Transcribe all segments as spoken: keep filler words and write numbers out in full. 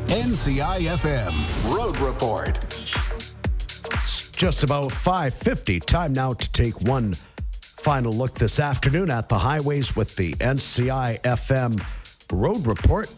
N C I F M Road Report. It's just about five fifty. Time now to take one final look this afternoon at the highways with the N C I F M Road Report.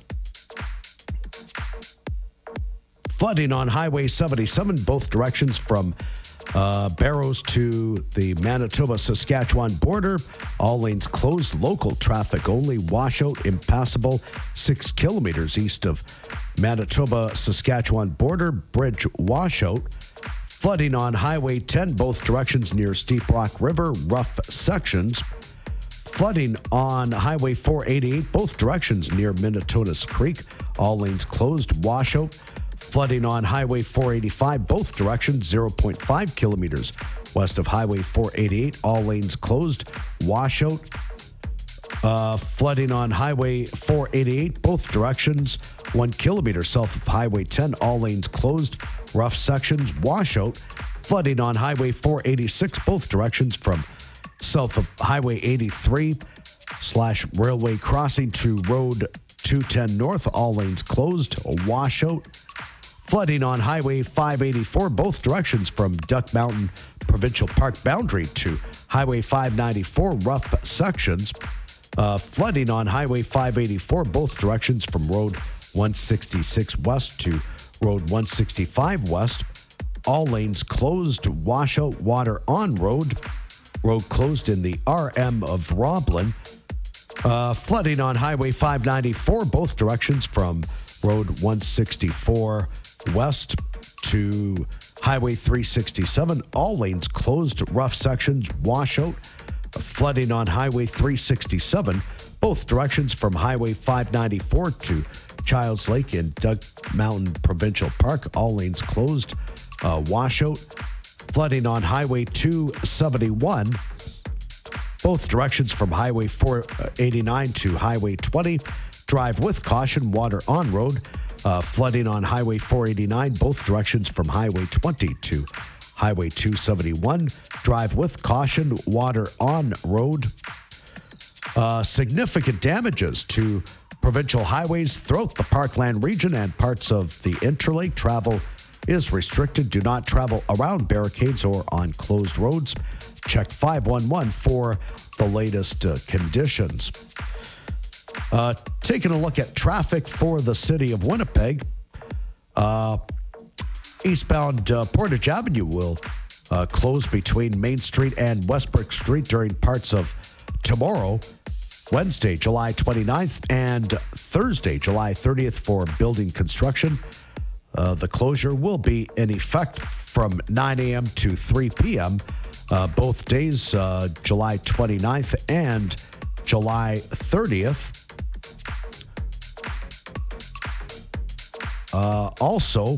Flooding on Highway seventy-seven, both directions from uh, Barrows to the Manitoba-Saskatchewan border. All lanes closed. Local traffic only. Washout impassable. Six kilometers east of Manitoba-Saskatchewan border. Bridge washout. Flooding on Highway ten, both directions near Steep Rock River. Rough sections. Flooding on Highway four eighty-eight, both directions near Minnetonka's Creek. All lanes closed. Washout. Flooding on Highway four eighty-five, both directions, zero point five kilometers west of Highway four eighty-eight. All lanes closed. Washout. Uh, flooding on Highway four eighty-eight, both directions, one kilometer south of Highway ten. All lanes closed. Rough sections. Washout. Flooding on Highway four eighty-six, both directions from south of Highway eighty-three slash railway crossing to Road two ten North. All lanes closed. Washout. Flooding on Highway five eighty-four, both directions from Duck Mountain Provincial Park boundary to Highway five ninety-four, rough sections. Uh, flooding on Highway five eighty-four, both directions from Road one sixty-six West to Road one sixty-five West. All lanes closed. Washout. Water on road. Road closed in the R M of Roblin. Uh, flooding on Highway five ninety-four, both directions from Road one sixty-four West to Highway three sixty-seven. All lanes closed. Rough sections. Washout. Flooding on Highway three sixty-seven, both directions from Highway five ninety-four to Childs Lake in Duck Mountain Provincial Park. All lanes closed. Uh, washout. Flooding on Highway two seventy-one, both directions from Highway four eighty-nine to Highway twenty. Drive with caution. Water on road. Uh, flooding on Highway four eighty-nine, both directions from Highway twenty to Highway two seventy-one. Drive with caution. Water on road. Uh, significant damages to provincial highways throughout the Parkland region and parts of the Interlake. Travel is restricted. Do not travel around barricades or on closed roads. Check five one one for the latest uh, conditions. Uh, taking a look at traffic for the city of Winnipeg. Uh, eastbound uh, Portage Avenue will uh, close between Main Street and Westbrook Street during parts of tomorrow, Wednesday, July twenty-ninth, and Thursday, July thirtieth for building construction. Uh, the closure will be in effect from nine a.m. to three p.m. Uh, both days, uh, July twenty-ninth and July thirtieth. Uh, also,